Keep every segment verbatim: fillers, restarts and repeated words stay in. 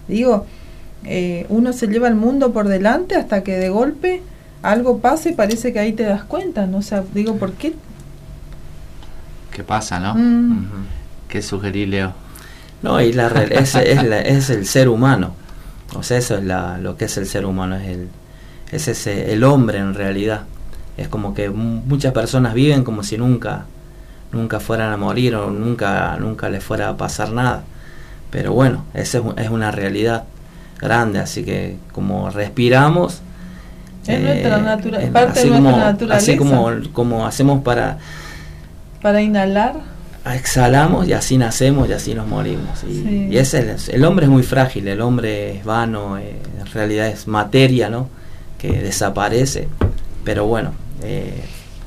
Digo, eh, uno se lleva el mundo por delante hasta que de golpe algo pasa y parece que ahí te das cuenta, ¿no? O sea, digo, ¿por qué? ¿Qué pasa, no? Mm. Uh-huh. ¿Qué sugerí, Leo? No, y la, es, es, la, es el ser humano. O sea, eso es la, lo que es el ser humano, es el es ese el hombre en realidad. Es como que m- muchas personas viven como si nunca nunca fueran a morir o nunca nunca les fuera a pasar nada. Pero bueno, esa es, es una realidad grande, así que como respiramos, Es eh, nuestra natura- en- parte así de como, nuestra naturaleza. así como, como hacemos para Para inhalar. exhalamos y así nacemos y así nos morimos. Y, Sí. y ese es, el hombre es muy frágil, el hombre es vano, eh, en realidad es materia, ¿no? Que desaparece. Pero bueno, eh,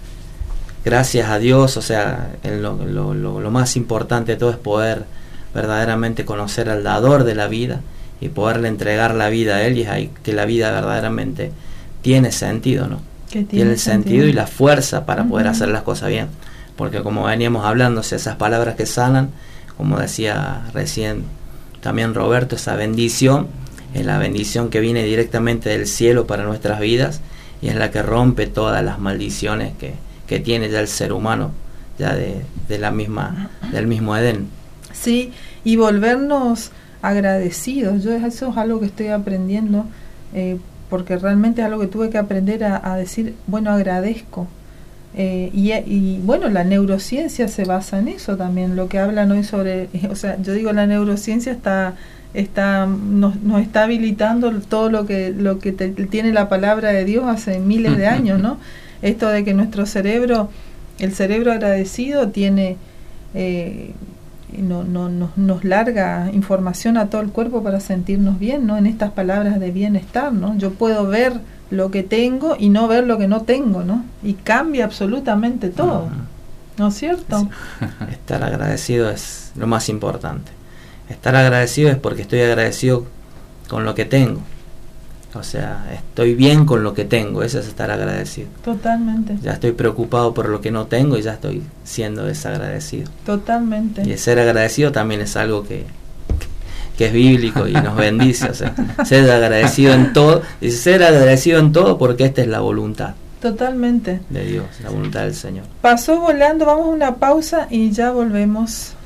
gracias a Dios, o sea, en lo, lo, lo, lo más importante de todo es poder verdaderamente conocer al dador de la vida y poderle entregar la vida a él, y es ahí que la vida verdaderamente tiene sentido, ¿no? Que Tiene, tiene el sentido, sentido y la fuerza para poder Ujú. hacer las cosas bien. Porque como veníamos hablando, o sea, esas palabras que sanan, como decía recién también Roberto, esa bendición es la bendición que viene directamente del cielo para nuestras vidas, y es la que rompe todas las maldiciones que, que tiene ya el ser humano, ya de, de la misma, del mismo Edén. Sí, y volvernos agradecidos. Yo eso es algo que estoy aprendiendo, eh, porque realmente es algo que tuve que aprender a, a decir, bueno, agradezco. Eh, y, y bueno, la neurociencia se basa en eso también, lo que hablan hoy sobre, o sea, yo digo, la neurociencia está está nos, nos está habilitando todo lo que lo que te, tiene la palabra de Dios hace miles de años, ¿no? Esto de que nuestro cerebro, el cerebro agradecido tiene eh, no, no, no, nos larga información a todo el cuerpo para sentirnos bien, ¿no? En estas palabras de bienestar, ¿no? Yo puedo ver lo que tengo y no ver lo que no tengo, ¿no? Y cambia absolutamente todo, ¿no es cierto? Sí. Estar agradecido es lo más importante. Estar agradecido es porque estoy agradecido con lo que tengo. O sea, estoy bien con lo que tengo, eso es estar agradecido. Totalmente. Ya estoy preocupado por lo que no tengo y ya estoy siendo desagradecido. Totalmente. Y el ser agradecido también es algo que, que es bíblico y nos bendice. O sea, ser agradecido en todo, dice ser agradecido en todo porque esta es la voluntad. Totalmente. De Dios, la voluntad del Señor. Pasó volando, vamos a una pausa y ya volvemos.